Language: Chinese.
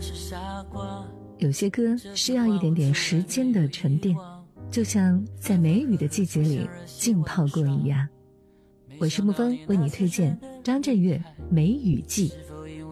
有些歌需要一点点时间的沉淀，就像在梅雨的季节里浸泡过一样。我是沐风，为你推荐张震岳《梅雨季》。